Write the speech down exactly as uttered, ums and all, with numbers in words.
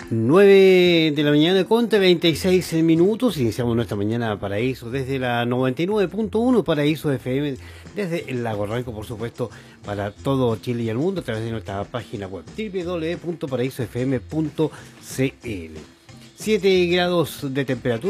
nueve de la mañana con treinta y seis minutos. Iniciamos nuestra mañana Paraíso desde la noventa y nueve punto uno Paraíso F M, desde el Lago Ranco, por supuesto, para todo Chile y el mundo a través de nuestra página web doble u doble u doble u punto paraíso f m punto c l. siete grados de temperatura.